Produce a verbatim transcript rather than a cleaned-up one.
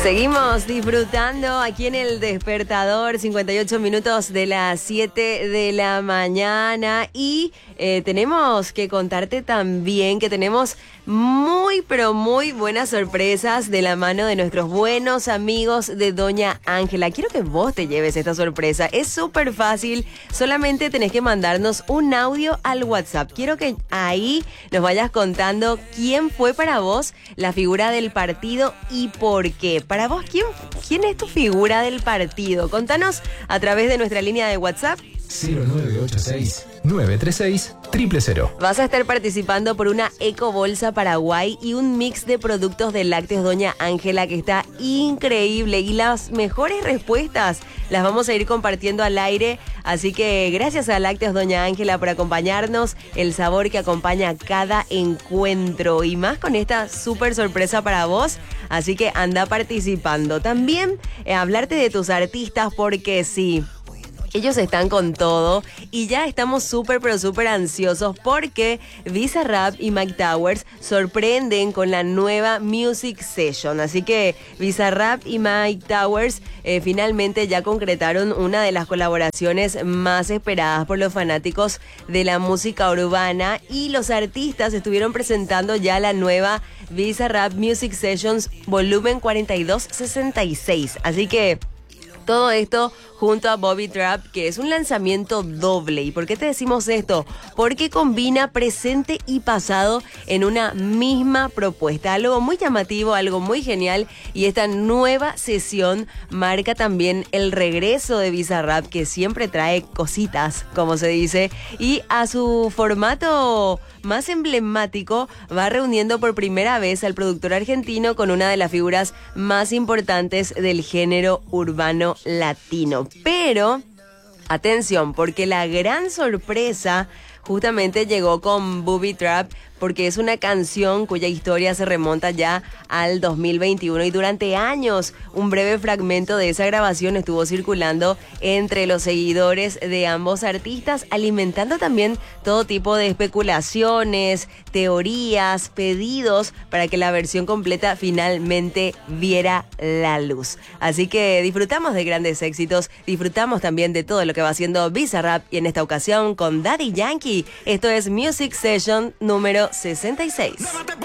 Seguimos disfrutando aquí en el Despertador, cincuenta y ocho minutos de las siete de la mañana y eh, tenemos que contarte también que tenemos muy pero muy buenas sorpresas de la mano de nuestros buenos amigos de Doña Ángela. Quiero que vos te lleves esta sorpresa, es súper fácil, solamente tenés que mandarnos un audio al WhatsApp. Quiero que ahí nos vayas contando quién fue para vos la figura del partido y por qué. Para vos, ¿quién, quién es tu figura del partido? Contanos a través de nuestra línea de WhatsApp cero nueve ocho seis, nueve tres seis, cero cero cero. Vas a estar participando por una Eco Bolsa Paraguay y un mix de productos de lácteos Doña Ángela que está increíble. Y las mejores respuestas las vamos a ir compartiendo al aire. Así que gracias a Lácteos Doña Ángela por acompañarnos, el sabor que acompaña cada encuentro. Y más con esta súper sorpresa para vos. Así que anda participando. También eh, hablarte de tus artistas porque sí, ellos están con todo y ya estamos súper pero súper ansiosos porque Bizarrap y Mike Towers sorprenden con la nueva Music Session. Así que Bizarrap y Mike Towers eh, finalmente ya concretaron una de las colaboraciones más esperadas por los fanáticos de la música urbana y los artistas estuvieron presentando ya la nueva Bizarrap Music Sessions volumen cuarenta y dos sesenta y seis. Así que todo esto junto a Bobby Trap, que es un lanzamiento doble. ¿Y por qué te decimos esto? Porque combina presente y pasado en una misma propuesta. Algo muy llamativo, algo muy genial. Y esta nueva sesión marca también el regreso de Bizarrap, que siempre trae cositas, como se dice. Y a su formato más emblemático va reuniendo por primera vez al productor argentino con una de las figuras más importantes del género urbano latino. Pero, atención, porque la gran sorpresa justamente llegó con Booby Trap, porque es una canción cuya historia se remonta ya al dos mil veintiuno y durante años un breve fragmento de esa grabación estuvo circulando entre los seguidores de ambos artistas, alimentando también todo tipo de especulaciones, teorías, pedidos para que la versión completa finalmente viera la luz. Así que disfrutamos de grandes éxitos, disfrutamos también de todo lo que va haciendo Bizarrap y en esta ocasión con Daddy Yankee. Esto es Music Session número sesenta y seis.